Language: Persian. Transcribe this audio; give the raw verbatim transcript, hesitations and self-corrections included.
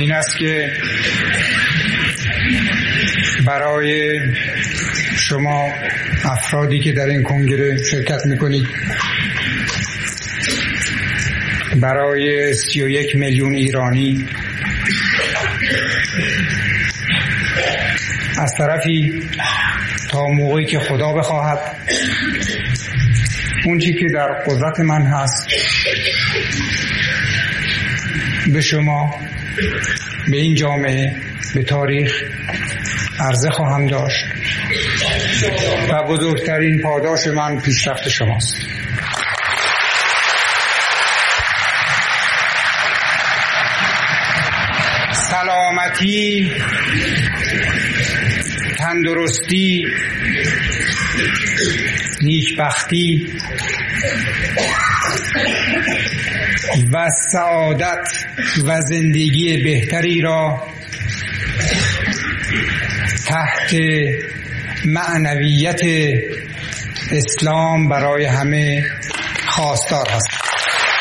این است که برای شما افرادی که در این کنگره شرکت میکنید، برای سی و یک میلیون ایرانی، از طرفی تا موقعی که خدا بخواهد اون چی که در قدرت من هست به شما، به این جامعه، به تاریخ عرضه خواهم داشت و بزرگترین پاداش من پیشرفت شماست. سلامتی، تندرستی، نیکبختی و سعادت و زندگی بهتری را تحت معنویت اسلام برای همه خواستار هست.